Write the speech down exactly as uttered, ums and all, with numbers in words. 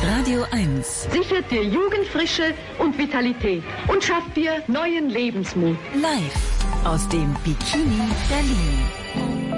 Radio eins. Sichert dir Jugendfrische und Vitalität und schafft dir neuen Lebensmut. Live aus dem Bikini Berlin.